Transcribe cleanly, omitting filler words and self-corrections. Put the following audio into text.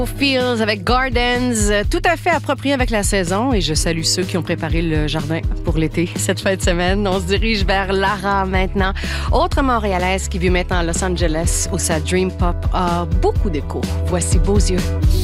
Fields avec Gardens, tout à fait approprié avec la saison et je salue ceux qui ont préparé le jardin pour l'été cette fin de semaine. On se dirige vers Lara maintenant, autre Montréalaise qui vit maintenant à Los Angeles où sa Dream Pop a beaucoup d'écho. Voici Beaux yeux.